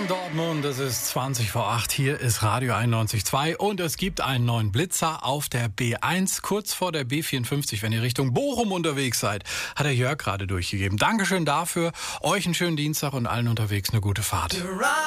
von Dortmund. Es ist 20 vor 8. Hier ist Radio 91.2 und es gibt einen neuen Blitzer auf der B1, kurz vor der B54, wenn ihr Richtung Bochum unterwegs seid. Hat der Jörg gerade durchgegeben. Dankeschön dafür. Euch einen schönen Dienstag und allen unterwegs eine gute Fahrt.